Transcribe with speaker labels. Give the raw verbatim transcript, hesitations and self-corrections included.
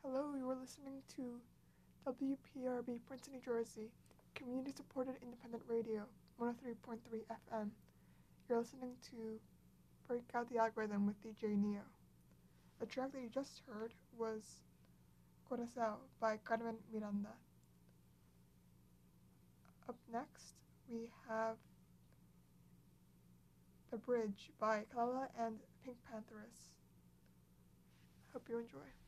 Speaker 1: Hello, you are listening to W P R B Princeton, New Jersey, community-supported independent radio, one oh three point three F M. You're listening to Break Out the Algorithm with D J Neo. The track that you just heard was Corazao by Carmen Miranda. Up next, we have The Bridge by Kalala and Pink Pantheress. Hope you enjoy.